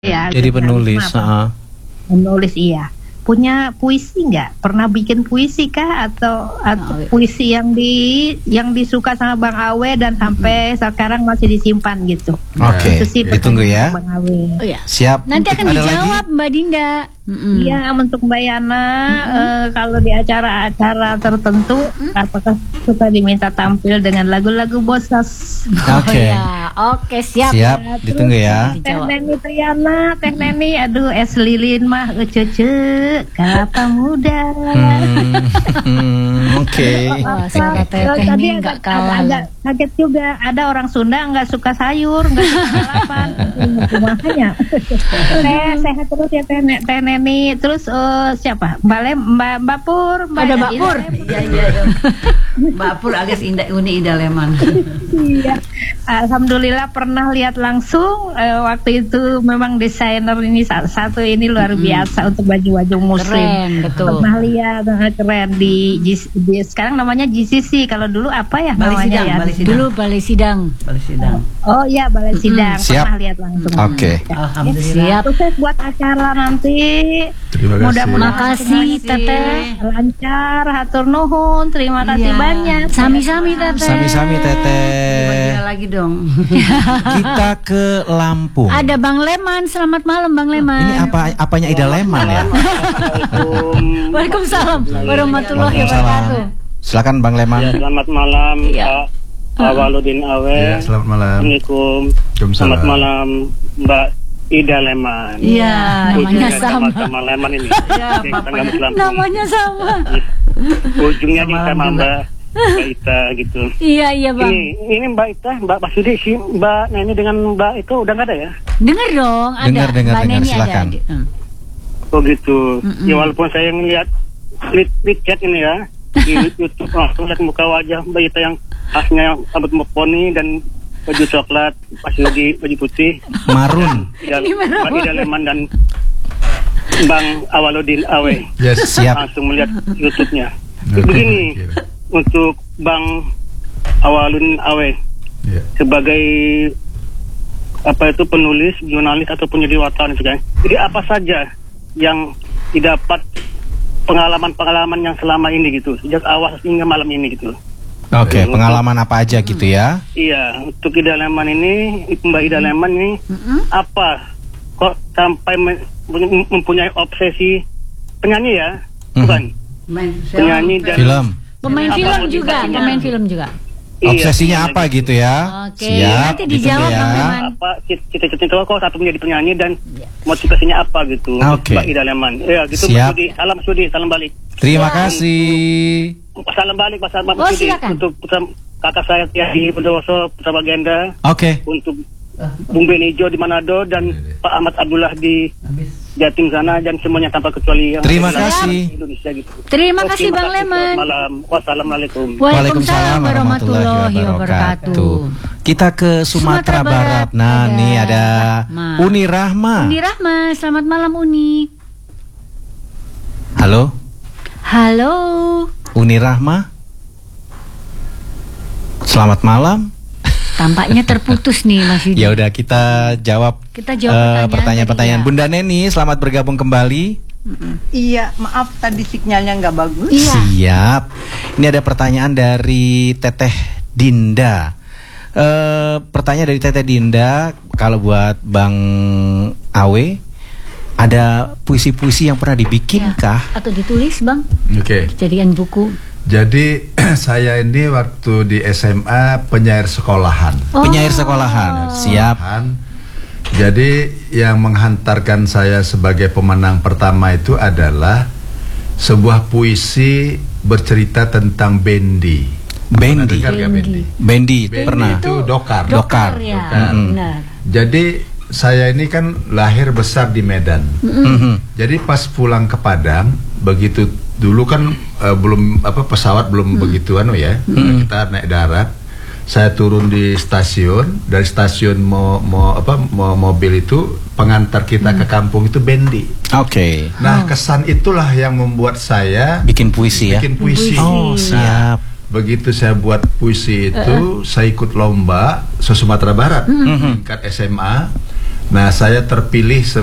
Ya, Jadi penulis. Menulis iya. Punya puisi nggak? Pernah bikin puisi kah atau puisi yang disuka sama Bang Awe dan sampai sekarang masih disimpan gitu? Oke, ditunggu ya. Bang Awe. Oh ya. Siap. Nanti akan dijawab Mbak Dinda. Iya, untuk Mbak Yana kalau di acara-acara tertentu apakah suka diminta tampil dengan lagu-lagu Bosas? Oke. Oke, siap. Siap, ditunggu ya. Teh Neni Triana, Teh Neni, aduh es lilin mah cece kelapa muda. Oke. Suara Teteh Tadi ini nggak kalah. agak kaget juga, ada orang Sunda nggak suka sayur, nggak suka lalapan, makanya. Sehat terus ya Teh Neni. Terus siapa? Mbak Pur, Ada Mbak Pur. Iya. Mbak Pur alias Uni Ida Leman. Iya. Alhamdulillah pernah lihat langsung. Waktu itu memang desainer ini satu ini luar biasa untuk baju-baju muslim. Keren, betul. Pernah lihat keren di sekarang namanya GCC. Kalau dulu apa ya Balai namanya Sidang, ya? Balai Sidang. Dulu Balai Sidang. Balai Sidang. Oh iya, Balai Sidang. Siap. Pernah lihat langsung. Oke. Alhamdulillah. Siap. Sukses buat acara nanti. Terima kasih. Mudah-mudahan Makasih Teteh. lancar, hatur nuhun, terima kasih Iya. banyak. Sami-sami Teteh. Sami-sami Teteh. Gila lagi dong. Kita ke Lampung. Ada Bang Leman. Selamat malam Bang Leman. Ini apanya Ida Leman ya? Waalaikumsalam warahmatullahi Waalaikumsalam. wabarakatuh. Silakan Bang Leman. Ya, selamat malam Iya. Pak Waludin Awe. Ya, selamat malam. Assalamualaikum. Waalaikumsalam. Selamat malam Mbak Ida Leman. Iya, namanya Ujungnya sama. sama Leman ini. Iya, Di Bapak. Tengah Lampung. Namanya sama. Ujungnya Sama sama juga. Mbak Ita gitu. Iya Bang. Ini Mbak Ita, Mbak Basudi sih, Mbak Neni dengan Mbak itu udah nggak ada ya? Dengar dong, ada. Dengar, Mbak Neni silakan. ada. Oh gitu. Ya walaupun saya ngeliat lihat chat ini ya di YouTube, langsung lihat muka wajah Mbak Ita yang khasnya rambut poni dan baju coklat, Basudi baju putih. Marun. Mbak Ida Leman dan Bang Awaludin Awe. Yes. Siap. Langsung melihat YouTube-nya. Oke. Begini, untuk Bang Awaludin Awe Ya. sebagai penulis, jurnalis ataupun jadi wartawan itu kan. Jadi apa saja yang didapat pengalaman-pengalaman yang selama ini gitu, sejak awal hingga malam ini gitu. Oke, pengalaman apa aja gitu ya? Iya, untuk Ida Leman ini, Mbak Ida Leman ini apa kok sampai mempunyai obsesi penyanyi ya, bukan? Penyanyi dan Film. Pemain Apa film juga, motivasinya? pemain film juga. Obsesinya Iya, apa gitu ya? Oke, Siap, nanti dijawab ditunggu Bang ya. Leman. apa cita-cita itu kok satu menjadi penyanyi dan motivasinya apa gitu, Oke. Mbak Ida Leman. Ya gitu, Siap. Mbak Sudi, salam balik. Terima kasih. Salam balik Mas Ahmad Oh, Sudi silakan. untuk kakak saya Tiadi Pendowoso Putra Bagenda, Oke. untuk Bung Benijo di Manado dan Pak Ahmad Abdullah di Jatim sana dan semuanya tanpa kecuali yang Terima ada di kasih. Indonesia gitu. Terima Oke, kasih Bang makasih. Leman. Selamat malam. Wassalamualaikum. Waalaikumsalam warahmatullahi wabarakatuh. Kita ke Sumatera Barat. Nah, Ada nih ada Rahma. Uni Rahma. Uni Rahma, selamat malam Uni. Halo, Halo. Uni Rahma. Selamat malam. Tampaknya terputus nih Mas Yudi. Ya udah kita jawab Kita jawab pertanyaan-pertanyaan. tadi, ya. Bunda Neni, selamat bergabung kembali. Iya, maaf tadi sinyalnya nggak bagus. Iya. Siap. Ini ada pertanyaan dari Teteh Dinda. Pertanyaan dari Teteh Dinda, kalau buat Bang Awe, ada puisi-puisi yang pernah dibikin kah? Atau ditulis Bang? Oke. Jadikan buku. Jadi saya ini waktu di SMA penyair sekolahan. Penyair sekolahan. Siap. Jadi yang menghantarkan saya sebagai pemenang pertama itu adalah sebuah puisi bercerita tentang bendi. Pernah Bendi. dengar nggak bendi? Bendi, Bendi pernah. itu dokar. Dokar. Ya, Dokar. benar. Jadi saya ini kan lahir besar di Medan. Mhm. Jadi pas pulang ke Padang, begitu dulu kan belum pesawat belum begitu ya. Kita naik darat. Saya turun di stasiun, dari stasiun mobil itu pengantar kita ke kampung itu bendi. Oke. Nah, kesan itulah yang membuat saya Bikin puisi ya. bikin puisi. Oh, siap. Begitu saya buat puisi itu, saya ikut lomba se-Sumatera Barat tingkat SMA. Nah, saya terpilih